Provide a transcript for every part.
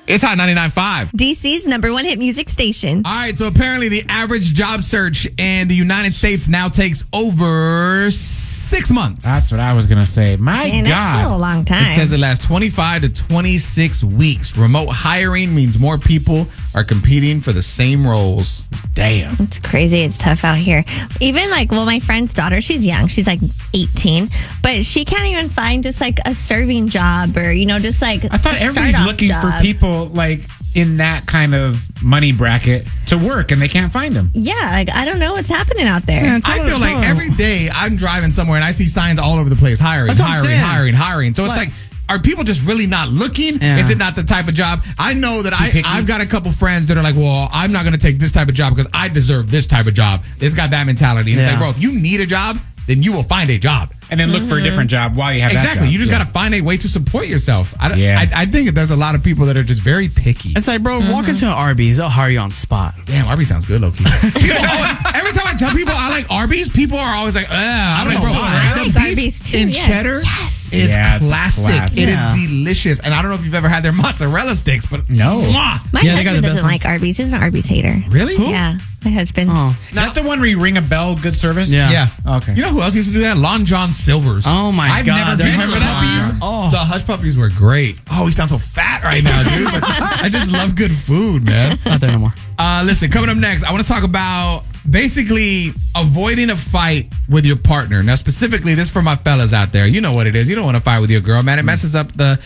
It's Hot 99.5. DC's #1 hit music station. All right, so apparently the average job search in the United States now takes over 6 months. That's what I was going to say. My Man, God. that's still a long time. It says it lasts 25 to 26 weeks. Remote hiring means more people are competing for the same roles. Damn. It's crazy. It's tough out here. Even my friend's daughter, she's young. She's like 18, but she can't even find just like a serving job or, just like I thought everybody's looking for people like in that kind of money bracket to work and they can't find them. Yeah, I don't know what's happening out there. I feel like every day I'm driving somewhere and I see signs all over the place. Hiring. So it's like, are people just really not looking? Yeah. Is it not the type of job? I know that I've got a couple friends that are like, well, I'm not going to take this type of job because I deserve this type of job. It's got that mentality. And it's like, bro, if you need a job, then you will find a job. And then look for a different job while you have that job. Exactly. You just got to find a way to support yourself. I think that there's a lot of people that are just very picky. It's like, bro, walk into an Arby's. They'll hire you on spot. Damn, Arby's sounds good, low-key. Every time I tell people I like Arby's, people are always like, I'm like, bro, I the like beef Arby's too, in yes. cheddar is classic. It is delicious. And I don't know if you've ever had their mozzarella sticks, but no. My husband doesn't like Arby's. He's an Arby's hater. Really? Who? Yeah, my husband. Oh. Is that the one where you ring a bell, good service? Yeah. Okay. You know who else used to do that? Long John Silver's. Oh my I've God. never been to that. Oh. The hush puppies were great. Oh, he sounds so fat right now, dude. But I just love good food, man. Not there no more. Listen, coming up next, I want to talk about basically avoiding a fight with your partner. Now, specifically, this is for my fellas out there. You know what it is. You don't want to fight with your girl, man. It messes up the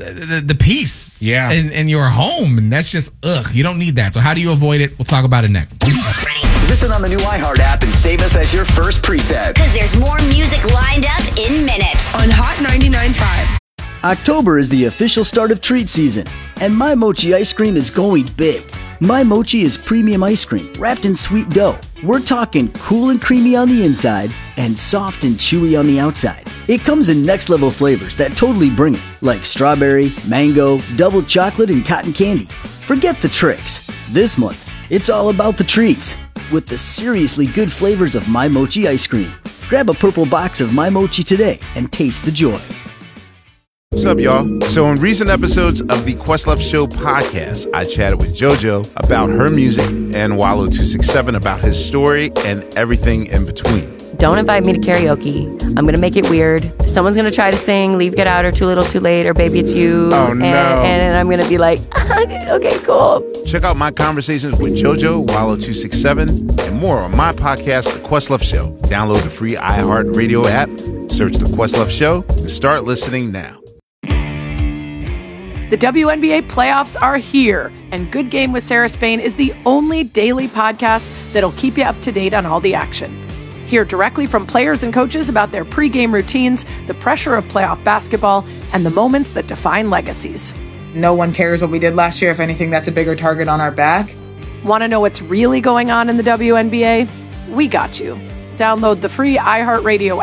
peace in your home. And that's just, You don't need that. So how do you avoid it? We'll talk about it next. Listen on the new iHeart app and save us as your first preset. Because there's more music lined up in minutes. On Hot 99.5. October is the official start of treat season, and My Mochi ice cream is going big. My Mochi is premium ice cream wrapped in sweet dough. We're talking cool and creamy on the inside and soft and chewy on the outside. It comes in next level flavors that totally bring it, like strawberry, mango, double chocolate, and cotton candy. Forget the tricks. This month, it's all about the treats with the seriously good flavors of My Mochi ice cream. Grab a purple box of My Mochi today and taste the joy. What's up, y'all? So in recent episodes of the Questlove Show podcast, I chatted with JoJo about her music and Wallo267 about his story and everything in between. Don't invite me to karaoke. I'm going to make it weird. Someone's going to try to sing Leave, Get Out, or Too Little, Too Late, or Baby It's You. Oh, no. And I'm going to be like, okay, cool. Check out my conversations with JoJo, Wallo267, and more on my podcast, The Questlove Show. Download the free iHeartRadio app, search The Questlove Show, and start listening now. The WNBA playoffs are here, and Good Game with Sarah Spain is the only daily podcast that'll keep you up to date on all the action. Hear directly from players and coaches about their pregame routines, the pressure of playoff basketball, and the moments that define legacies. No one cares what we did last year. If anything, that's a bigger target on our back. Want to know what's really going on in the WNBA? We got you. Download the free iHeartRadio